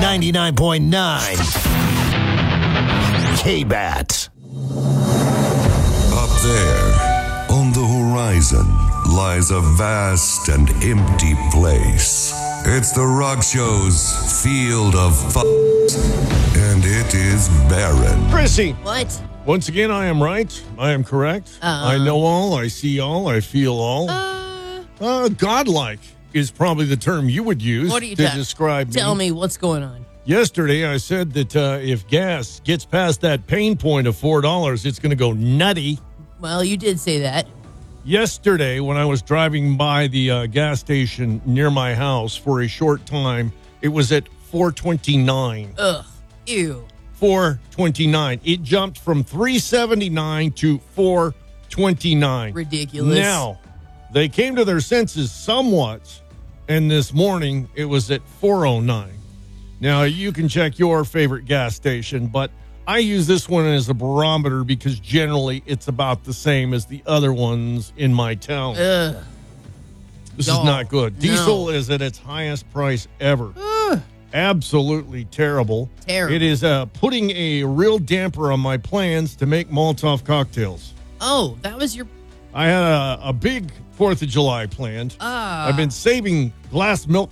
99.9 K-Bat. Up there, on the horizon, lies a vast and empty place. It's the Rock Show's field of and it is barren. Chrissy. What? Once again, I am right. I am correct. I know all. I see all. I feel all. Godlike is probably the term you would use What are you to describe me. Tell me what's going on. Yesterday, I said that if gas gets past that pain point of $4, it's going to go nutty. Well, you did say that. Yesterday, when I was driving by the gas station near my house for a short time, it was at $4.29. Ugh. Ew. $4.29. It jumped from $3.79 to $4.29. Ridiculous. Now, they came to their senses somewhat, and this morning it was at $4.09. Now, you can check your favorite gas station, but I use this one as a barometer because generally it's about the same as the other ones in my town. Ugh. This is not good. No. Diesel is at its highest price ever. Absolutely terrible. Terrible. It is putting a real damper on my plans to make Molotov cocktails. Oh, that was your... I had a big 4th of July planned. I've been saving glass milk